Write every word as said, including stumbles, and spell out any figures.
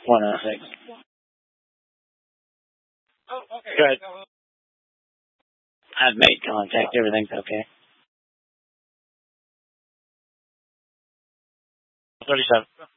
one oh six. Good. I've made contact. Everything's okay. thirty-seven.